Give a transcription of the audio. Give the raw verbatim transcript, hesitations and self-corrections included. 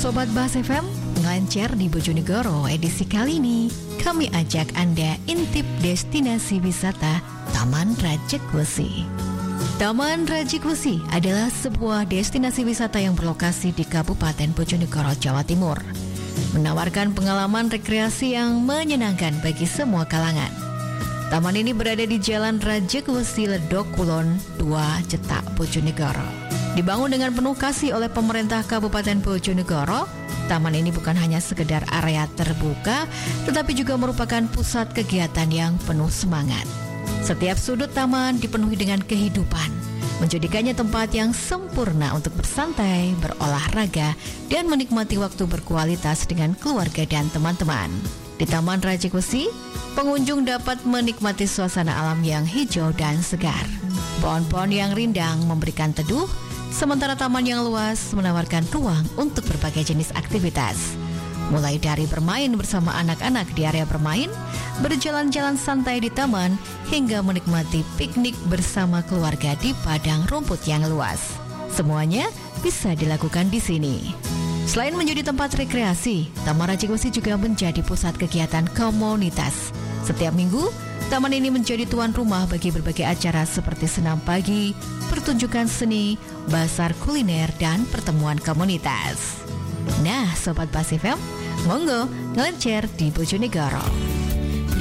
Sobat Bas F M, ngelancar di Bojonegoro edisi kali ini, kami ajak Anda intip destinasi wisata Taman Rajekwesi. Taman Rajekwesi adalah sebuah destinasi wisata yang berlokasi di Kabupaten Bojonegoro, Jawa Timur. Menawarkan pengalaman rekreasi yang menyenangkan bagi semua kalangan. Taman ini berada di Jalan Rajekwesi Ledok Kulon dua, Cetak, Bojonegoro. Dibangun dengan penuh kasih oleh pemerintah Kabupaten Bojonegoro, taman ini bukan hanya sekedar area terbuka, tetapi juga merupakan pusat kegiatan yang penuh semangat. Setiap sudut taman dipenuhi dengan kehidupan, menjadikannya tempat yang sempurna untuk bersantai, berolahraga, dan menikmati waktu berkualitas dengan keluarga dan teman-teman. Di Taman Rajekwesi, pengunjung dapat menikmati suasana alam yang hijau dan segar. Pohon-pohon yang rindang memberikan teduh, sementara taman yang luas menawarkan ruang untuk berbagai jenis aktivitas. Mulai dari bermain bersama anak-anak di area bermain, berjalan-jalan santai di taman, hingga menikmati piknik bersama keluarga di padang rumput yang luas. Semuanya bisa dilakukan di sini. Selain menjadi tempat rekreasi, Taman Rajekwesi juga menjadi pusat kegiatan komunitas. Setiap minggu, taman ini menjadi tuan rumah bagi berbagai acara seperti senam pagi, pertunjukan seni, bazar kuliner, dan pertemuan komunitas. Nah, Sobat Bas F M, monggo ngelancar di Bojonegoro.